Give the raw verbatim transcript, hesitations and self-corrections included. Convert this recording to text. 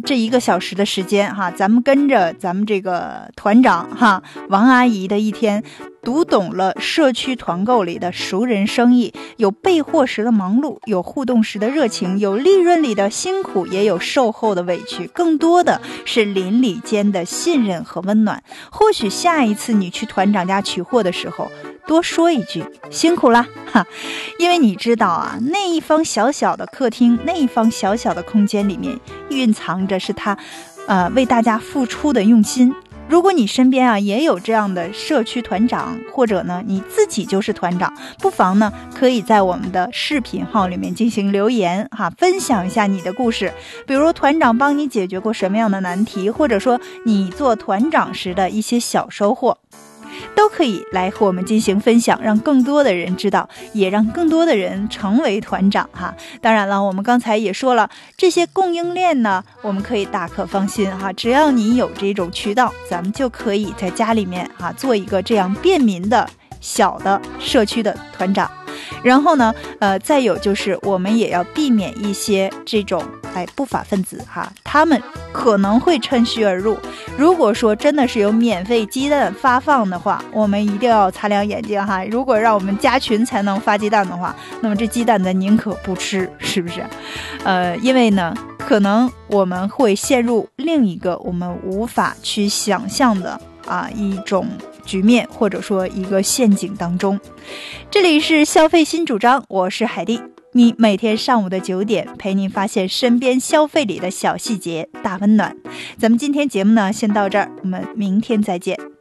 这一个小时的时间哈，咱们跟着咱们这个团长哈王阿姨的一天，读懂了社区团购里的熟人生意，有备货时的忙碌，有互动时的热情，有利润里的辛苦，也有售后的委屈，更多的是邻里间的信任和温暖。或许下一次你去团长家取货的时候，多说一句辛苦啦哈，因为你知道啊，那一方小小的客厅，那一方小小的空间里面蕴藏着是他呃为大家付出的用心。如果你身边啊也有这样的社区团长，或者呢你自己就是团长，不妨呢可以在我们的视频号里面进行留言哈，分享一下你的故事，比如团长帮你解决过什么样的难题，或者说你做团长时的一些小收获，都可以来和我们进行分享，让更多的人知道，也让更多的人成为团长哈。当然了，我们刚才也说了，这些供应链呢，我们可以大可放心哈，只要你有这种渠道，咱们就可以在家里面哈做一个这样便民的小的社区的团长。然后呢，呃，再有就是我们也要避免一些这种哎不法分子哈，他们可能会趁虚而入。如果说真的是有免费鸡蛋发放的话，我们一定要擦亮眼睛哈。如果让我们加群才能发鸡蛋的话，那么这鸡蛋咱宁可不吃，是不是？呃，因为呢，可能我们会陷入另一个我们无法去想象的啊一种局面，或者说一个陷阱当中。这里是消费新主张，我是海蒂，你每天上午的九点陪您发现身边消费里的小细节，大温暖。咱们今天节目呢先到这儿，我们明天再见。